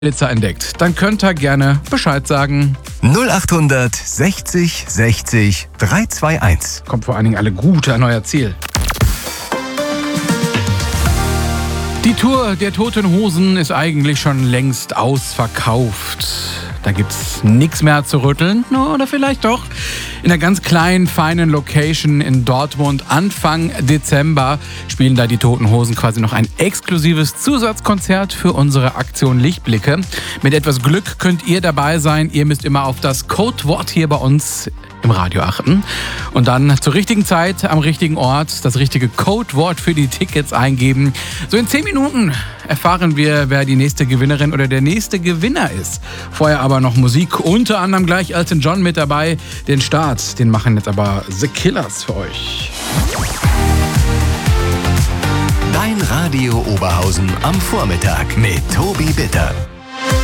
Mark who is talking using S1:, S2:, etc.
S1: Blitzer entdeckt, dann könnt ihr gerne Bescheid sagen.
S2: 0800 60 60 321.
S1: Kommt vor allen Dingen alle gut an euer Ziel. Die Tour der Toten Hosen ist eigentlich schon längst ausverkauft. Da gibt's nichts mehr zu rütteln, oder vielleicht doch. In einer ganz kleinen, feinen Location in Dortmund Anfang Dezember spielen da die Toten Hosen quasi noch ein exklusives Zusatzkonzert für unsere Aktion Lichtblicke. Mit etwas Glück könnt ihr dabei sein. Ihr müsst immer auf das Codewort hier bei uns im Radio achten und dann zur richtigen Zeit am richtigen Ort das richtige Codewort für die Tickets eingeben. So in 10 Minuten erfahren wir, wer die nächste Gewinnerin oder der nächste Gewinner ist. Vorher aber noch Musik, unter anderem gleich Elton John mit dabei. Den Start, den machen jetzt aber The Killers für euch.
S2: Dein Radio Oberhausen am Vormittag mit Tobi Bitter.